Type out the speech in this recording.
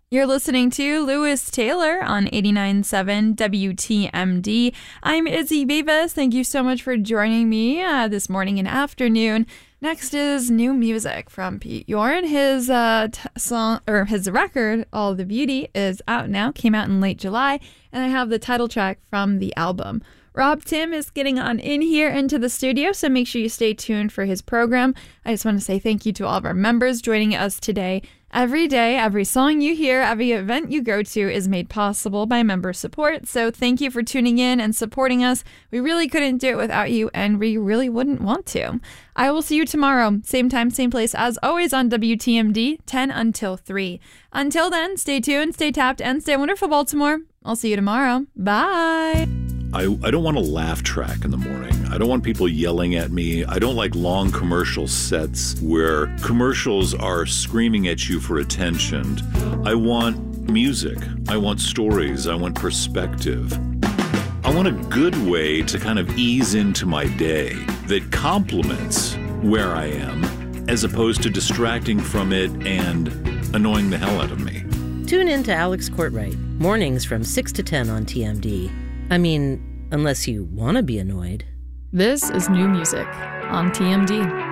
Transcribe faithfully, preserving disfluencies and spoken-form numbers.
You're listening to Lewis Taylor on eighty-nine point seven W T M D. I'm Izzy Beavis. Thank you so much for joining me uh, this morning and afternoon. Next is new music from Pete Yorn. His uh, t- song or his record, All the Beauty, is out now. Came out in late July, and I have the title track from the album. Rob Tim is getting on in here into the studio, so make sure you stay tuned for his program. I just want to say thank you to all of our members joining us today. Every day, every song you hear, every event you go to is made possible by member support. So thank you for tuning in and supporting us. We really couldn't do it without you, and we really wouldn't want to. I will see you tomorrow, same time, same place, as always on W T M D, ten until three. Until then, stay tuned, stay tapped, and stay wonderful, Baltimore. I'll see you tomorrow. Bye. I, I don't want a laugh track in the morning. I don't want people yelling at me. I don't like long commercial sets where commercials are screaming at you for attention. I want music. I want stories. I want perspective. I want a good way to kind of ease into my day that complements where I am as opposed to distracting from it and annoying the hell out of me. Tune in to Alex Courtwright, mornings from six to ten on T M D. I mean, unless you want to be annoyed. This is new music on T M D.